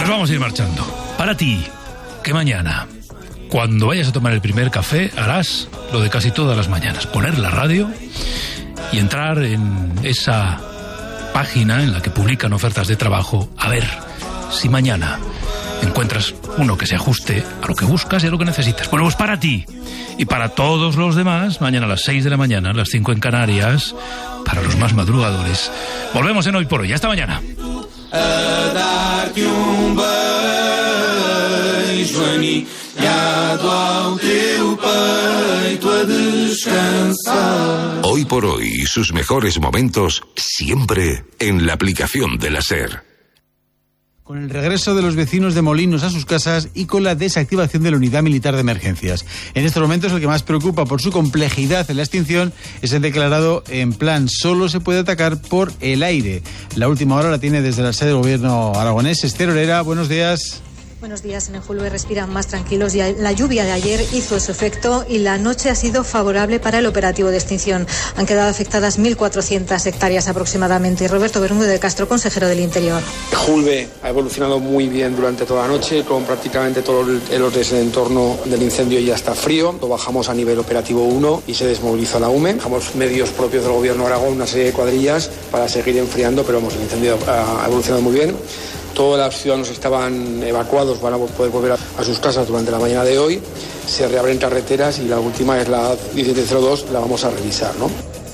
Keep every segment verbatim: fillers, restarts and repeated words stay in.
nos vamos a ir marchando. Para ti, que mañana, cuando vayas a tomar el primer café, harás lo de casi todas las mañanas: poner la radio y entrar en esa página en la que publican ofertas de trabajo, a ver si mañana encuentras uno que se ajuste a lo que buscas y a lo que necesitas. Bueno, pues para ti y para todos los demás, mañana a las seis de la mañana, a las cinco en Canarias, para los más madrugadores. Volvemos en Hoy por Hoy. Hasta mañana. Hoy por Hoy y sus mejores momentos siempre en la aplicación de la SER. Con el regreso de los vecinos de Molinos a sus casas y con la desactivación de la unidad militar de emergencias. En estos momentos el que más preocupa por su complejidad en la extinción es el declarado en plan solo se puede atacar por el aire. La última hora la tiene desde la sede del gobierno aragonés. Esther Orera, buenos días. Buenos días. En el Julve respiran más tranquilos. Ya la lluvia de ayer hizo su efecto y la noche ha sido favorable para el operativo de extinción. Han quedado afectadas mil cuatrocientas hectáreas aproximadamente. Roberto Bermúdez de Castro, consejero del Interior. El Julve ha evolucionado muy bien durante toda la noche, con prácticamente todo el, el entorno del incendio ya está frío. Lo bajamos a nivel operativo uno y se desmoviliza la U M E. Dejamos medios propios del Gobierno de Aragón, una serie de cuadrillas para seguir enfriando, pero vamos, el incendio ha evolucionado muy bien. Todos los ciudadanos estaban evacuados, van a poder volver a, a sus casas durante la mañana de hoy. Se reabren carreteras y la última es la diecisiete cero dos, la vamos a revisar, ¿no?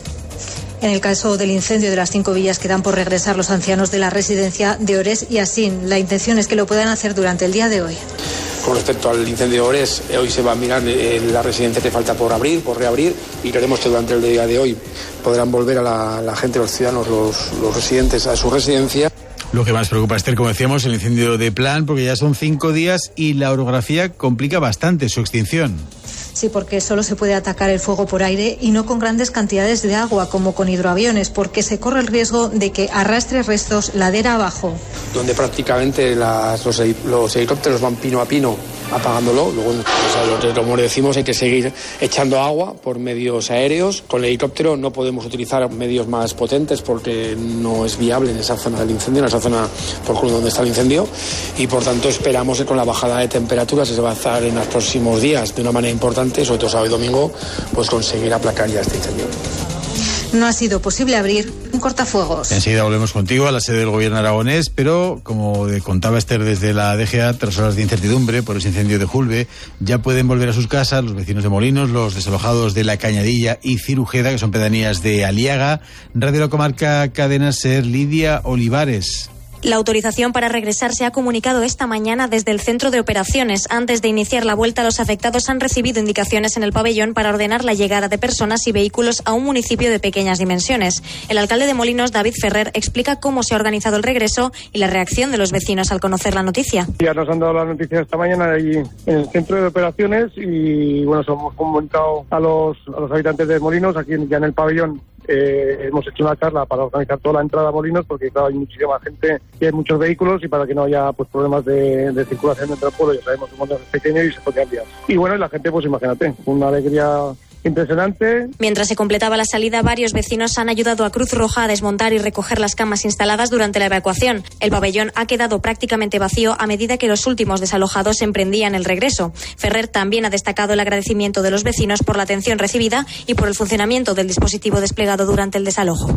En el caso del incendio de las cinco villas quedan por regresar los ancianos de la residencia de Ores y Asín. La intención es que lo puedan hacer durante el día de hoy. Con respecto al incendio de Ores, hoy se va a mirar eh, la residencia que falta por abrir, por reabrir, y creemos que durante el día de hoy podrán volver a la, la gente, los ciudadanos, los, los residentes a su residencia. Lo que más preocupa, Esther, como decíamos, el incendio de Plan, porque ya son cinco días y la orografía complica bastante su extinción. Sí, porque solo se puede atacar el fuego por aire y no con grandes cantidades de agua, como con hidroaviones, porque se corre el riesgo de que arrastre restos ladera abajo. Donde prácticamente las, los, los helicópteros van pino a pino apagándolo. Luego, o sea, como decimos, hay que seguir echando agua por medios aéreos. Con el helicóptero no podemos utilizar medios más potentes porque no es viable en esa zona del incendio, en esa zona por donde está el incendio, y por tanto esperamos que con la bajada de temperaturas que se va a hacer en los próximos días de una manera importante, sobre todo sábado y domingo, pues conseguir aplacar ya este incendio. No ha sido posible abrir un cortafuegos. Enseguida volvemos contigo a la sede del gobierno aragonés, pero como contaba Esther desde la D G A, tras horas de incertidumbre por ese incendio de Julve, ya pueden volver a sus casas los vecinos de Molinos, los desalojados de La Cañadilla y Cirujeda, que son pedanías de Aliaga. Radio La Comarca, Cadena SER, Lidia Olivares. La autorización para regresar se ha comunicado esta mañana desde el centro de operaciones. Antes de iniciar la vuelta, los afectados han recibido indicaciones en el pabellón para ordenar la llegada de personas y vehículos a un municipio de pequeñas dimensiones. El alcalde de Molinos, David Ferrer, explica cómo se ha organizado el regreso y la reacción de los vecinos al conocer la noticia. Ya nos han dado la noticia esta mañana ahí en el centro de operaciones y bueno, hemos comunicado a los, a los habitantes de Molinos, aquí ya en el pabellón. Eh, hemos hecho una charla para organizar toda la entrada a Molinos porque claro, hay muchísima gente y hay muchos vehículos y para que no haya pues problemas de, de circulación dentro del pueblo. Ya sabemos que Molinos es pequeño y se podrían liar. Y bueno, y la gente, pues imagínate, una alegría impresionante. Mientras se completaba la salida, varios vecinos han ayudado a Cruz Roja a desmontar y recoger las camas instaladas durante la evacuación. El pabellón ha quedado prácticamente vacío a medida que los últimos desalojados emprendían el regreso. Ferrer también ha destacado el agradecimiento de los vecinos por la atención recibida y por el funcionamiento del dispositivo desplegado durante el desalojo.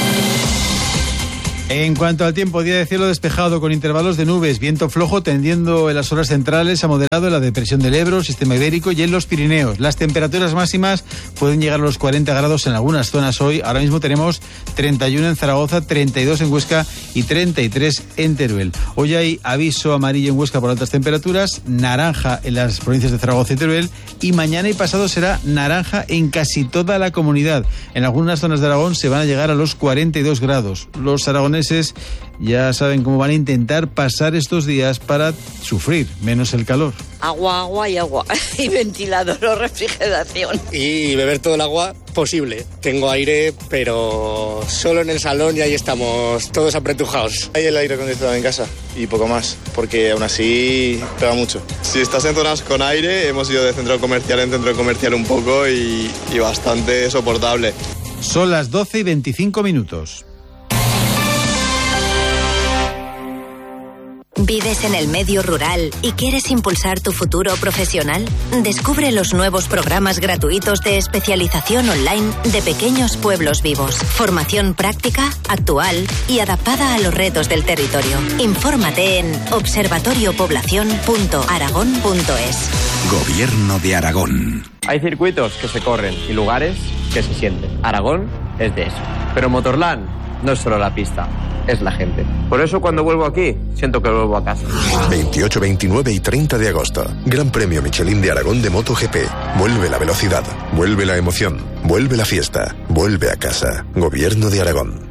En cuanto al tiempo, día de cielo despejado con intervalos de nubes, viento flojo tendiendo en las horas centrales a moderado en la depresión del Ebro, sistema ibérico y en los Pirineos. Las temperaturas máximas pueden llegar a los cuarenta grados en algunas zonas hoy. Ahora mismo tenemos treinta y uno en Zaragoza, treinta y dos en Huesca y treinta y tres en Teruel. Hoy hay aviso amarillo en Huesca por altas temperaturas, naranja en las provincias de Zaragoza y Teruel, y mañana y pasado será naranja en casi toda la comunidad. En algunas zonas de Aragón se van a llegar a los cuarenta y dos grados. Los aragoneses ya saben cómo van a intentar pasar estos días para sufrir menos el calor. Agua, agua y agua. Y ventilador o refrigeración. Y beber todo el agua posible. Tengo aire, pero solo en el salón y ahí estamos todos apretujados. Hay el aire acondicionado en casa y poco más, porque aún así pega mucho. Si estás en zonas con aire, hemos ido de centro comercial en centro comercial un poco y, y bastante soportable. Son las doce y veinticinco minutos. ¿Vives en el medio rural y quieres impulsar tu futuro profesional? Descubre los nuevos programas gratuitos de especialización online de Pequeños Pueblos Vivos. Formación práctica, actual y adaptada a los retos del territorio. Infórmate en observatorio población punto aragón punto es. Gobierno de Aragón. Hay circuitos que se corren y lugares que se sienten. Aragón es de eso. Pero Motorland no es solo la pista, es la gente. Por eso cuando vuelvo aquí, siento que vuelvo a casa. veintiocho, veintinueve y treinta de agosto. Gran Premio Michelin de Aragón de MotoGP. Vuelve la velocidad, vuelve la emoción, vuelve la fiesta, vuelve a casa. Gobierno de Aragón.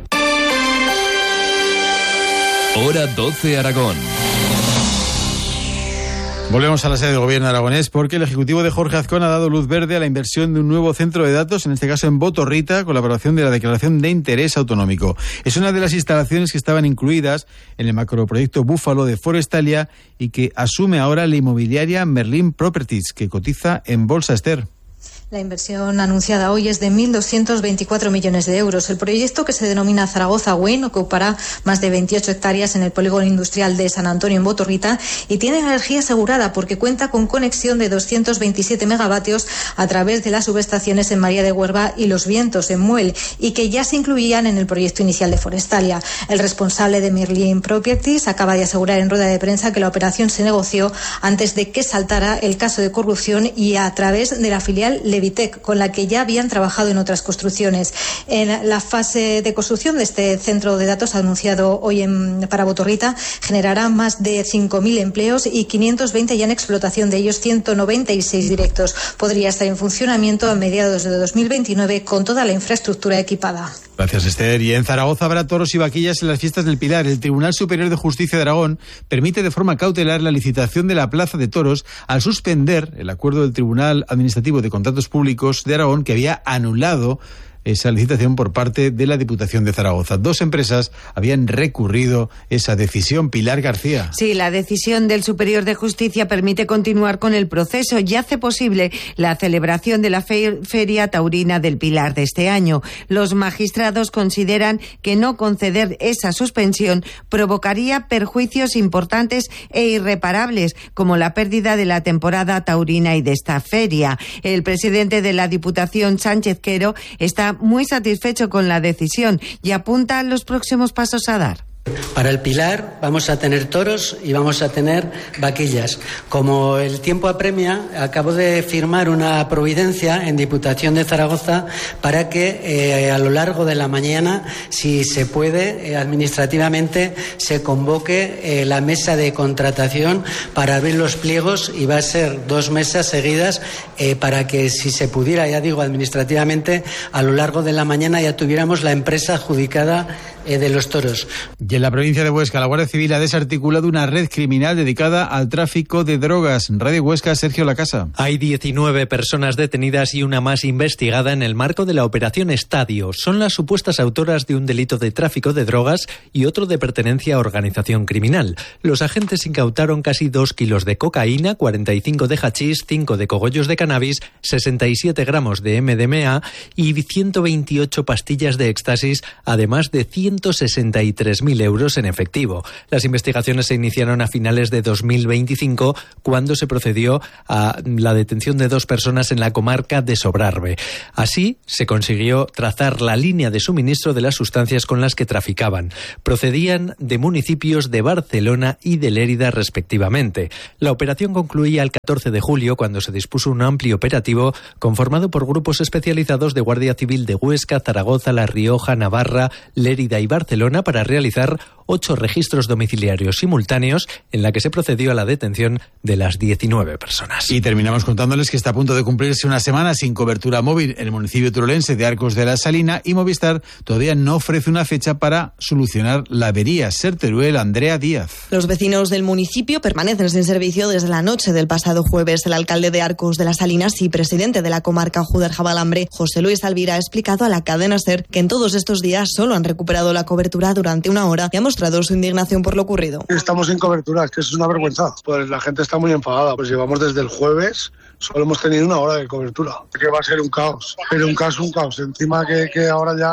Hora doce Aragón. Volvemos a la sede del Gobierno aragonés porque el Ejecutivo de Jorge Azcón ha dado luz verde a la inversión de un nuevo centro de datos, en este caso en Botorrita, con la aprobación de la Declaración de Interés Autonómico. Es una de las instalaciones que estaban incluidas en el macroproyecto Búfalo de Forestalia y que asume ahora la inmobiliaria Merlin Properties, que cotiza en Bolsa Ester. La inversión anunciada hoy es de mil doscientos veinticuatro millones de euros. El proyecto, que se denomina Zaragoza Wind, ocupará más de veintiocho hectáreas en el polígono industrial de San Antonio en Botorrita y tiene energía asegurada porque cuenta con conexión de doscientos veintisiete megavatios a través de las subestaciones en María de Huerva y Los Vientos en Muel, y que ya se incluían en el proyecto inicial de Forestalia. El responsable de Merlin Properties acaba de asegurar en rueda de prensa que la operación se negoció antes de que saltara el caso de corrupción y a través de la filial Levitec, con la que ya habían trabajado en otras construcciones. En la fase de construcción de este centro de datos anunciado hoy en, para Botorrita generará más de cinco mil empleos y quinientos veinte ya en explotación, de ellos ciento noventa y seis directos. Podría estar en funcionamiento a mediados de dos mil veintinueve con toda la infraestructura equipada. Gracias, Esther. Y en Zaragoza habrá toros y vaquillas en las fiestas del Pilar. El Tribunal Superior de Justicia de Aragón permite de forma cautelar la licitación de la Plaza de Toros al suspender el acuerdo del Tribunal Administrativo de Contratos Públicos de Aragón, que había anulado esa licitación por parte de la Diputación de Zaragoza. Dos empresas habían recurrido esa decisión. Pilar García. Sí, la decisión del Superior de Justicia permite continuar con el proceso y hace posible la celebración de la fe- Feria Taurina del Pilar de este año. Los magistrados consideran que no conceder esa suspensión provocaría perjuicios importantes e irreparables, como la pérdida de la temporada taurina y de esta feria. El presidente de la Diputación, Sánchez Quero, está muy satisfecho con la decisión y apunta a los próximos pasos a dar. Para el Pilar vamos a tener toros y vamos a tener vaquillas. Como el tiempo apremia, acabo de firmar una providencia en Diputación de Zaragoza para que eh, a lo largo de la mañana, si se puede, eh, administrativamente se convoque eh, la mesa de contratación para abrir los pliegos, y va a ser dos mesas seguidas eh, para que, si se pudiera, ya digo, administrativamente, a lo largo de la mañana ya tuviéramos la empresa adjudicada eh, de los toros. Y en la provincia de Huesca, la Guardia Civil ha desarticulado una red criminal dedicada al tráfico de drogas. Radio Huesca, Sergio Lacasa. Hay diecinueve personas detenidas y una más investigada en el marco de la Operación Estadio. Son las supuestas autoras de un delito de tráfico de drogas y otro de pertenencia a organización criminal. Los agentes incautaron casi dos kilos de cocaína, cuarenta y cinco de hachís, cinco de cogollos de cannabis, sesenta y siete gramos de M D M A y ciento veintiocho pastillas de éxtasis, además de ciento sesenta y tres mil euros en efectivo. Las investigaciones se iniciaron a finales de dos mil veinticinco, cuando se procedió a la detención de dos personas en la comarca de Sobrarbe. Así se consiguió trazar la línea de suministro de las sustancias con las que traficaban. Procedían de municipios de Barcelona y de Lérida, respectivamente. La operación concluía el catorce de julio, cuando se dispuso un amplio operativo conformado por grupos especializados de Guardia Civil de Huesca, Zaragoza, La Rioja, Navarra, Lérida y Barcelona para realizar ocho registros domiciliarios simultáneos, en la que se procedió a la detención de las diecinueve personas. Y terminamos contándoles que está a punto de cumplirse una semana sin cobertura móvil en el municipio turolense de Arcos de la Salina, y Movistar todavía no ofrece una fecha para solucionar la avería. Ser Teruel, Andrea Díaz. Los vecinos del municipio permanecen sin servicio desde la noche del pasado jueves. El alcalde de Arcos de las Salinas y presidente de la comarca Júdar-Jabalambre, José Luis Alvira, ha explicado a la cadena SER que en todos estos días solo han recuperado la cobertura durante una hora y ha mostrado su indignación por lo ocurrido. Estamos sin cobertura, es que eso es una vergüenza. Pues la gente está muy enfadada, pues llevamos desde el jueves, solo hemos tenido una hora de cobertura, que va a ser un caos, pero un caos, un caos. Encima que, que ahora ya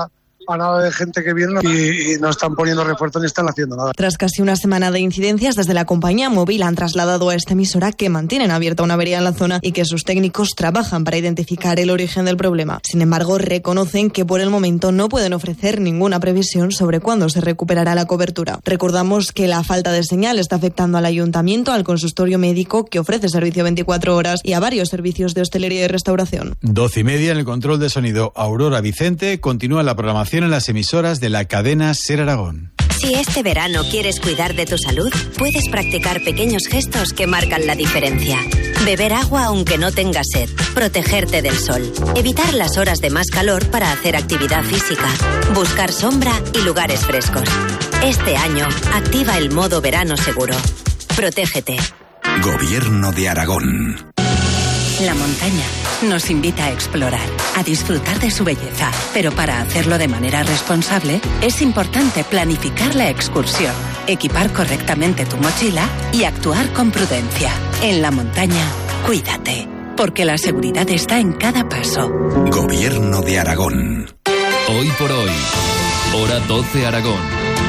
parada de gente que viene y, y no están poniendo refuerzos ni están haciendo nada. Tras casi una semana de incidencias, desde la compañía móvil han trasladado a esta emisora que mantienen abierta una avería en la zona y que sus técnicos trabajan para identificar el origen del problema. Sin embargo, reconocen que por el momento no pueden ofrecer ninguna previsión sobre cuándo se recuperará la cobertura. Recordamos que la falta de señal está afectando al ayuntamiento, al consultorio médico que ofrece servicio veinticuatro horas y a varios servicios de hostelería y restauración. Doce y media en el control de sonido. Aurora Vicente continúa la programación en las emisoras de la cadena SER Aragón. Si este verano quieres cuidar de tu salud, puedes practicar pequeños gestos que marcan la diferencia. Beber agua aunque no tengas sed, protegerte del sol, evitar las horas de más calor para hacer actividad física, buscar sombra y lugares frescos. Este año, activa el modo verano seguro. Protégete. Gobierno de Aragón. La montaña nos invita a explorar, a disfrutar de su belleza, pero para hacerlo de manera responsable es importante planificar la excursión, equipar correctamente tu mochila y actuar con prudencia. En la montaña, cuídate, porque la seguridad está en cada paso. Gobierno de Aragón. Hoy por hoy, hora doce Aragón.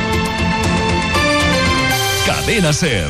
Cadena SER.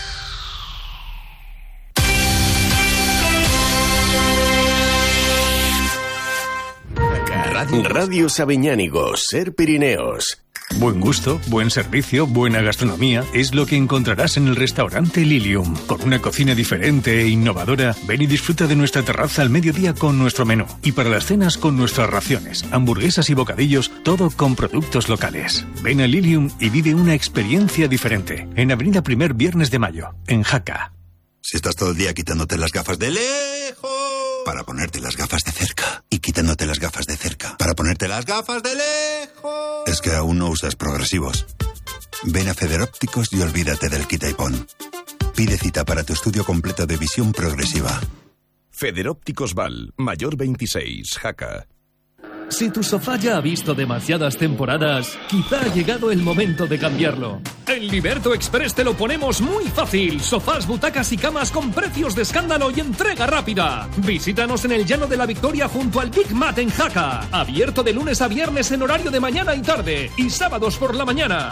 Radio Sabiñánigo, SER Pirineos. Buen gusto, buen servicio, buena gastronomía es lo que encontrarás en el restaurante Lilium. Con una cocina diferente e innovadora, ven y disfruta de nuestra terraza al mediodía con nuestro menú. Y para las cenas con nuestras raciones, hamburguesas y bocadillos, todo con productos locales. Ven a Lilium y vive una experiencia diferente. En Avenida Primer Viernes de Mayo, en Jaca. Si estás todo el día quitándote las gafas de lejos para ponerte las gafas de cerca y quitándote las gafas de cerca para ponerte las gafas de lejos, es que aún no usas progresivos. Ven a Federópticos y olvídate del quita y pon. Pide cita para tu estudio completo de visión progresiva. Federópticos Val, Mayor veintiséis, Jaca. Si tu sofá ya ha visto demasiadas temporadas, quizá ha llegado el momento de cambiarlo. En Liberto Express te lo ponemos muy fácil. Sofás, butacas y camas con precios de escándalo y entrega rápida. Visítanos en el Llano de la Victoria junto al Big Mat en Jaca. Abierto de lunes a viernes en horario de mañana y tarde y sábados por la mañana.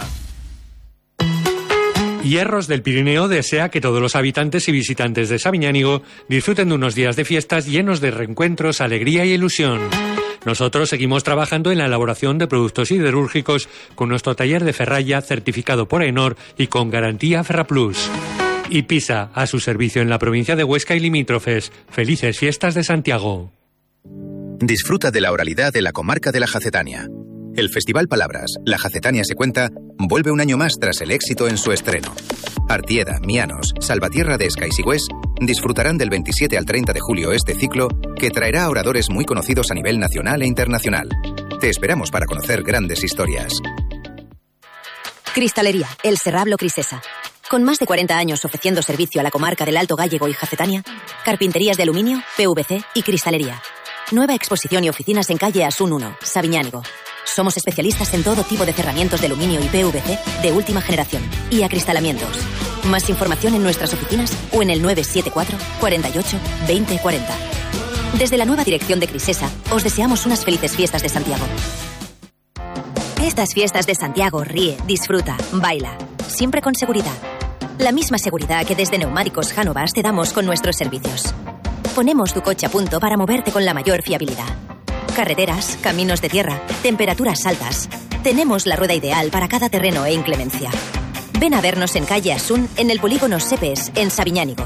Hierros del Pirineo desea que todos los habitantes y visitantes de Sabiñánigo disfruten de unos días de fiestas llenos de reencuentros, alegría y ilusión. Nosotros seguimos trabajando en la elaboración de productos siderúrgicos con nuestro taller de ferralla certificado por ENOR y con garantía Ferraplus. Y Pisa, a su servicio en la provincia de Huesca y limítrofes. Felices fiestas de Santiago. Disfruta de la oralidad de la comarca de la Jacetania. El Festival Palabras, La Jacetania se cuenta, vuelve un año más tras el éxito en su estreno. Artieda, Mianos, Salvatierra de Esca y Sigüés disfrutarán del veintisiete al treinta de julio este ciclo que traerá a oradores muy conocidos a nivel nacional e internacional. Te esperamos para conocer grandes historias. Cristalería, El Serrablo Crisesa. Con más de cuarenta años ofreciendo servicio a la comarca del Alto Gállego y Jacetania, carpinterías de aluminio, P V C y cristalería. Nueva exposición y oficinas en calle Asun uno, Sabiñánigo. Somos especialistas en todo tipo de cerramientos de aluminio y P V C de última generación y acristalamientos. Más información en nuestras oficinas o en el nueve siete cuatro, cuarenta y ocho, veinte cuarenta. Desde la nueva dirección de Crisesa, os deseamos unas felices fiestas de Santiago. Estas fiestas de Santiago ríe, disfruta, baila, siempre con seguridad. La misma seguridad que desde Neumáticos Jánovas te damos con nuestros servicios. Ponemos tu coche a punto para moverte con la mayor fiabilidad. Carreteras, caminos de tierra, temperaturas altas. Tenemos la rueda ideal para cada terreno e inclemencia. Ven a vernos en calle Asun, en el polígono Sepes, en Sabiñánigo.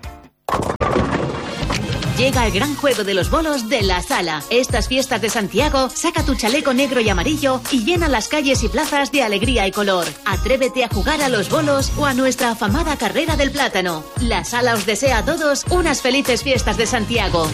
Llega el gran juego de los bolos de La Sala. Estas fiestas de Santiago, saca tu chaleco negro y amarillo y llena las calles y plazas de alegría y color. Atrévete a jugar a los bolos o a nuestra afamada carrera del plátano. La Sala os desea a todos unas felices fiestas de Santiago.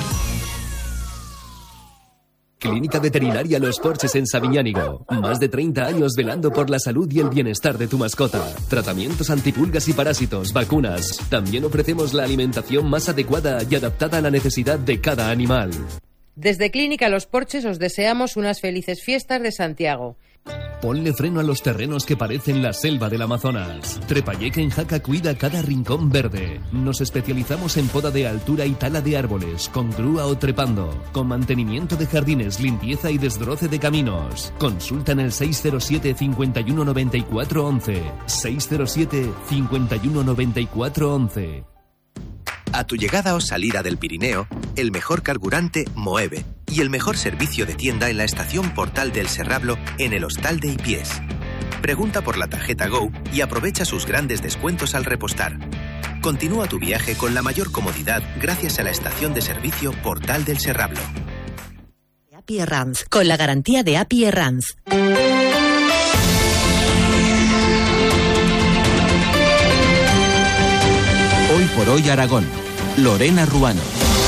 Clínica Veterinaria Los Porches en Sabiñánigo. Más de treinta años velando por la salud y el bienestar de tu mascota. Tratamientos antipulgas y parásitos, vacunas. También ofrecemos la alimentación más adecuada y adaptada a la necesidad de cada animal. Desde Clínica Los Porches os deseamos unas felices fiestas de Santiago. Ponle freno a los terrenos que parecen la selva del Amazonas. Trepayec en Jaca cuida cada rincón verde. Nos especializamos en poda de altura y tala de árboles, con grúa o trepando, con mantenimiento de jardines, limpieza y desbroce de caminos. Consulta en el seis cero siete, cincuenta y uno, noventa y cuatro, once. seis cero siete, cincuenta y uno, noventa y cuatro, once. A tu llegada o salida del Pirineo, el mejor carburante Moeve y el mejor servicio de tienda en la estación Portal del Serrablo en el Hostal de Ipiés. Pregunta por la tarjeta Go y aprovecha sus grandes descuentos al repostar. Continúa tu viaje con la mayor comodidad gracias a la estación de servicio Portal del Serrablo. Happy Ranz, con la garantía de Happy Ranz. Hoy por hoy Aragón. Lorena Ruano.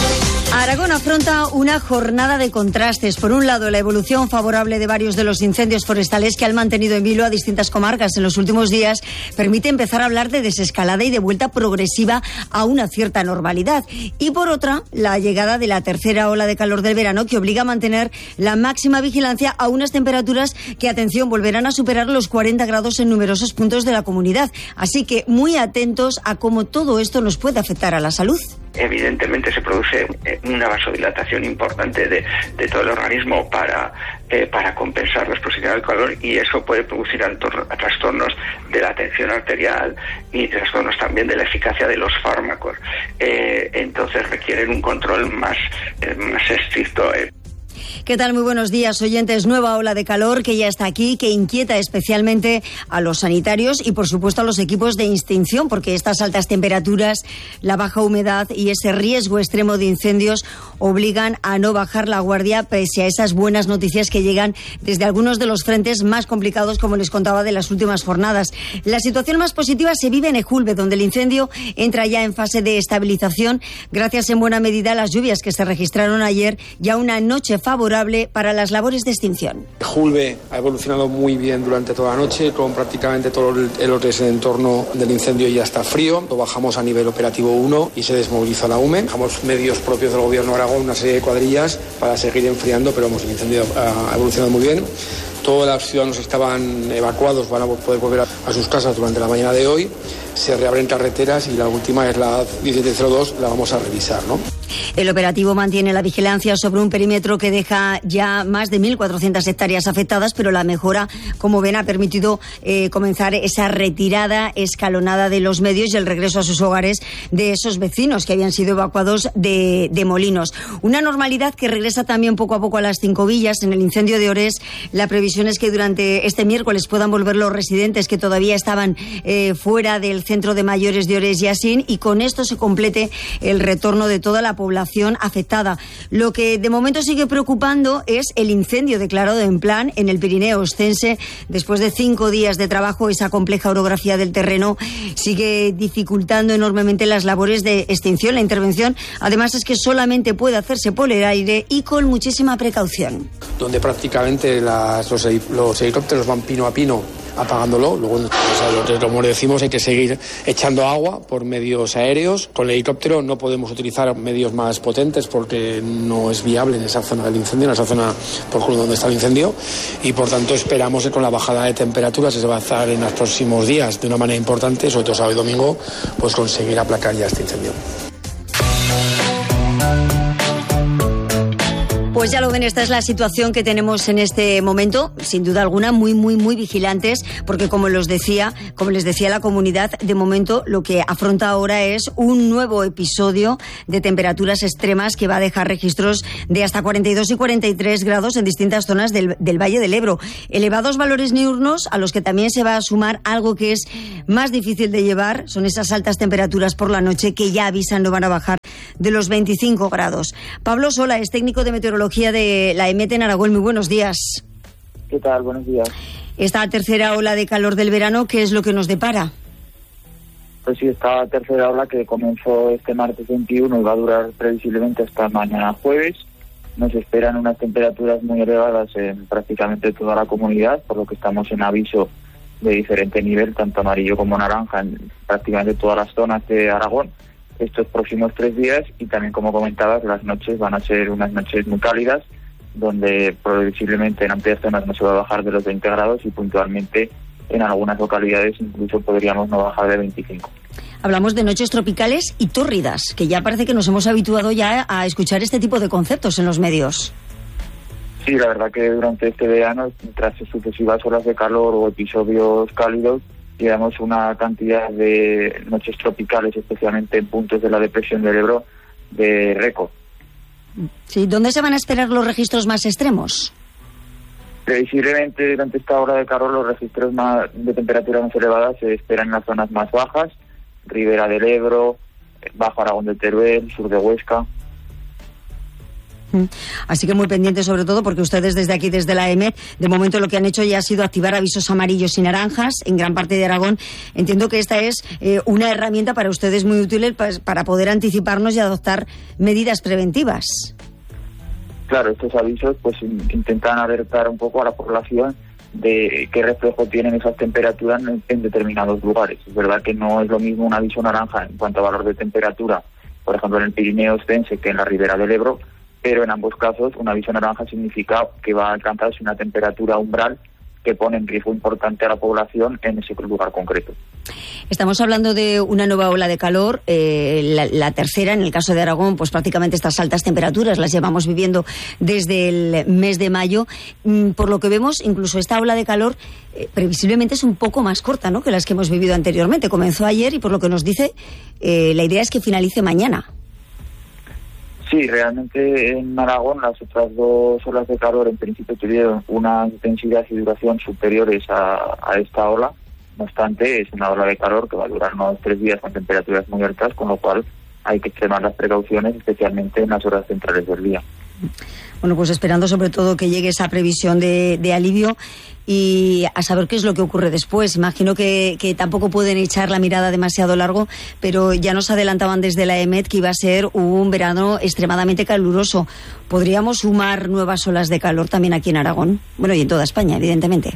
Aragón afronta una jornada de contrastes. Por un lado, la evolución favorable de varios de los incendios forestales que han mantenido en vilo a distintas comarcas en los últimos días permite empezar a hablar de desescalada y de vuelta progresiva a una cierta normalidad. Y por otra, la llegada de la tercera ola de calor del verano que obliga a mantener la máxima vigilancia a unas temperaturas que, atención, volverán a superar los cuarenta grados en numerosos puntos de la comunidad. Así que muy atentos a cómo todo esto nos puede afectar a la salud. Evidentemente se produce una vasodilatación importante de, de todo el organismo para, eh, para compensar la exposición al calor, y eso puede producir altos, trastornos de la tensión arterial y trastornos también de la eficacia de los fármacos. Eh, entonces requieren un control más, eh, más estricto. Eh. ¿Qué tal? Muy buenos días, oyentes. Nueva ola de calor que ya está aquí, que inquieta especialmente a los sanitarios y, por supuesto, a los equipos de extinción, porque estas altas temperaturas, la baja humedad y ese riesgo extremo de incendios obligan a no bajar la guardia pese a esas buenas noticias que llegan desde algunos de los frentes más complicados, como les contaba, de las últimas jornadas. La situación más positiva se vive en Ejulbe, donde el incendio entra ya en fase de estabilización gracias en buena medida a las lluvias que se registraron ayer y a una noche favorable para las labores de extinción. Ejulbe ha evolucionado muy bien durante toda la noche, con prácticamente todo el lo que es el entorno del incendio ya está frío. Lo bajamos a nivel operativo uno y se desmoviliza la U M E. Dejamos medios propios del gobierno de Aragón, una serie de cuadrillas para seguir enfriando, pero vamos, el incendio ha evolucionado muy bien. Todos los ciudadanos estaban evacuados, van a poder volver a sus casas durante la mañana de hoy. Se reabren carreteras y la última es la diecisiete cero dos, la vamos a revisar, ¿no? El operativo mantiene la vigilancia sobre un perímetro que deja ya más de mil cuatrocientas hectáreas afectadas, pero la mejora, como ven, ha permitido eh, comenzar esa retirada escalonada de los medios y el regreso a sus hogares de esos vecinos que habían sido evacuados de, de Molinos. Una normalidad que regresa también poco a poco a las Cinco Villas. En el incendio de Orés, la previsión es que durante este miércoles puedan volver los residentes que todavía estaban eh, fuera del centro de mayores de Orés y Asín, y con esto se complete el retorno de toda la población afectada. Lo que de momento sigue preocupando es el incendio declarado en plan en el Pirineo Ostense. Después de cinco días de trabajo, esa compleja orografía del terreno sigue dificultando enormemente las labores de extinción. La intervención, además, es que solamente puede hacerse por el aire y con muchísima precaución. Donde prácticamente las, los, los helicópteros van pino a pino apagándolo. Luego, o sea, como decimos, hay que seguir echando agua por medios aéreos. Con el helicóptero no podemos utilizar medios más potentes porque no es viable en esa zona del incendio, en esa zona por donde está el incendio, y por tanto esperamos que con la bajada de temperaturas que se va a hacer en los próximos días de una manera importante, sobre todo sábado y domingo, pues conseguir aplacar ya este incendio. Pues ya lo ven, esta es la situación que tenemos en este momento, sin duda alguna, muy, muy, muy vigilantes, porque como los decía, como les decía la comunidad, de momento lo que afronta ahora es un nuevo episodio de temperaturas extremas que va a dejar registros de hasta cuarenta y dos y cuarenta y tres grados en distintas zonas del, del Valle del Ebro. Elevados valores diurnos a los que también se va a sumar algo que es más difícil de llevar, son esas altas temperaturas por la noche que ya avisan no van a bajar de los veinticinco grados. Pablo Sola es técnico de meteorología de la EMET en Aragón. Muy buenos días. ¿Qué tal? Buenos días. Esta tercera ola de calor del verano, ¿qué es lo que nos depara? Pues sí, esta tercera ola que comenzó este martes veintiuno y va a durar previsiblemente hasta mañana jueves. Nos esperan unas temperaturas muy elevadas en prácticamente toda la comunidad, por lo que estamos en aviso de diferente nivel, tanto amarillo como naranja, en prácticamente todas las zonas de Aragón estos próximos tres días. Y también, como comentabas, las noches van a ser unas noches muy cálidas, donde previsiblemente en amplias zonas no se va a bajar de los veinte grados y puntualmente en algunas localidades incluso podríamos no bajar de veinticinco. Hablamos de noches tropicales y tórridas, que ya parece que nos hemos habituado ya a escuchar este tipo de conceptos en los medios. Sí, la verdad que durante este verano, tras sucesivas olas de calor o episodios cálidos, llevamos una cantidad de noches tropicales, especialmente en puntos de la depresión del Ebro, de récord. Sí, ¿dónde se van a esperar los registros más extremos? Previsiblemente durante esta hora de calor los registros más de temperaturas más elevadas se esperan en las zonas más bajas, Ribera del Ebro, Bajo Aragón de Teruel, sur de Huesca. Así que muy pendientes sobre todo porque ustedes desde aquí, desde la E M E T, de momento lo que han hecho ya ha sido activar avisos amarillos y naranjas en gran parte de Aragón. Entiendo que esta es eh, una herramienta para ustedes muy útil pues, para poder anticiparnos y adoptar medidas preventivas. Claro, estos avisos pues intentan alertar un poco a la población de qué reflejo tienen esas temperaturas en, en determinados lugares. Es verdad que no es lo mismo un aviso naranja en cuanto a valor de temperatura, por ejemplo en el Pirineo Ostense que en la Ribera del Ebro, pero en ambos casos un aviso naranja significa que va a alcanzarse una temperatura umbral que pone en riesgo importante a la población en ese lugar concreto. Estamos hablando de una nueva ola de calor, eh, la, la tercera, en el caso de Aragón, pues prácticamente estas altas temperaturas las llevamos viviendo desde el mes de mayo. Mm, por lo que vemos, incluso esta ola de calor eh, previsiblemente es un poco más corta, ¿no?, que las que hemos vivido anteriormente. Comenzó ayer y por lo que nos dice, eh, la idea es que finalice mañana. Sí, realmente en Aragón las otras dos olas de calor en principio tuvieron una intensidad y duración superiores a, a esta ola. No obstante, es una ola de calor que va a durar unos tres días con temperaturas muy altas, con lo cual hay que extremar las precauciones, especialmente en las horas centrales del día. Bueno, pues esperando sobre todo que llegue esa previsión de, de alivio y a saber qué es lo que ocurre después. Imagino que, que tampoco pueden echar la mirada demasiado largo, pero ya nos adelantaban desde la E M E T que iba a ser un verano extremadamente caluroso. ¿Podríamos sumar nuevas olas de calor también aquí en Aragón? Bueno, y en toda España, evidentemente.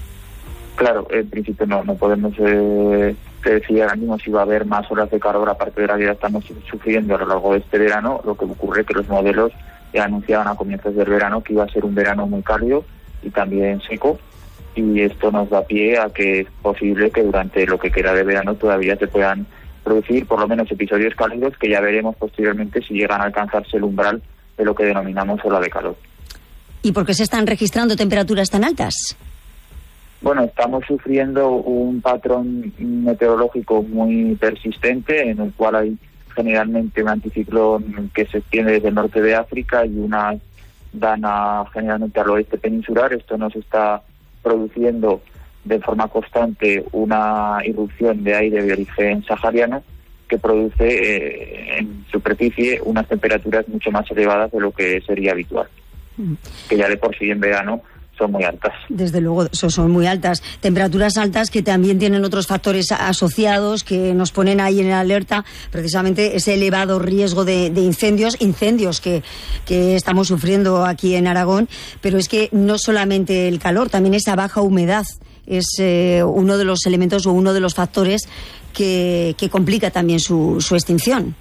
Claro, en principio no, no podemos eh, decir ahora mismo si va a haber más olas de calor aparte de la que ya estamos sufriendo a lo largo de este verano. Lo que ocurre es que los modelos ya anunciaban a comienzos del verano que iba a ser un verano muy cálido y también seco, y esto nos da pie a que es posible que durante lo que queda de verano todavía se puedan producir por lo menos episodios cálidos que ya veremos posteriormente si llegan a alcanzarse el umbral de lo que denominamos ola de calor. ¿Y por qué se están registrando temperaturas tan altas? Bueno, estamos sufriendo un patrón meteorológico muy persistente en el cual hay generalmente un anticiclón que se extiende desde el norte de África y una dana generalmente al oeste peninsular. Esto nos está produciendo de forma constante una irrupción de aire de origen sahariano que produce eh, en superficie unas temperaturas mucho más elevadas de lo que sería habitual, que ya de por sí en verano son muy altas. Desde luego, son, son muy altas. Temperaturas altas que también tienen otros factores asociados que nos ponen ahí en alerta, precisamente ese elevado riesgo de, de incendios, incendios que, que estamos sufriendo aquí en Aragón, pero es que no solamente el calor, también esa baja humedad es eh, uno de los elementos o uno de los factores que, que complica también su, su extinción.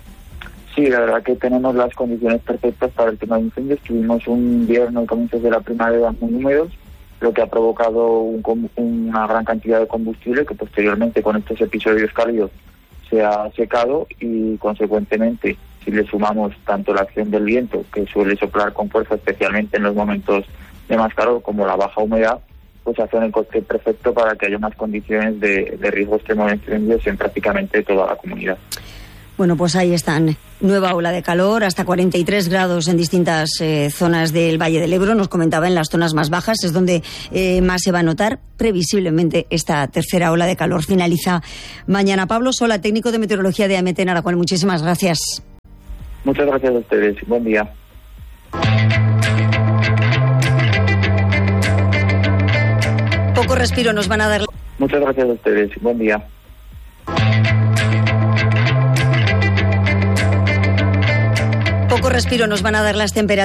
Sí, la verdad que tenemos las condiciones perfectas para el tema de incendios. Tuvimos un invierno y comienzos de la primavera muy húmedos, lo que ha provocado un, una gran cantidad de combustible que posteriormente con estos episodios cálidos se ha secado y consecuentemente si le sumamos tanto la acción del viento, que suele soplar con fuerza especialmente en los momentos de más calor, como la baja humedad, pues hacen el cóctel perfecto para que haya unas condiciones de, de riesgo extremo de incendios en prácticamente toda la comunidad. Bueno, pues ahí están. Nueva ola de calor, hasta cuarenta y tres grados en distintas eh, zonas del Valle del Ebro. Nos comentaba en las zonas más bajas, es donde eh, más se va a notar. Previsiblemente esta tercera ola de calor finaliza mañana. Pablo Sola, técnico de meteorología de A M E T en Aragón. Muchísimas gracias. Muchas gracias a ustedes. Buen día. Poco respiro nos van a dar. Muchas gracias a ustedes. Buen día. Poco respiro nos van a dar las temperaturas.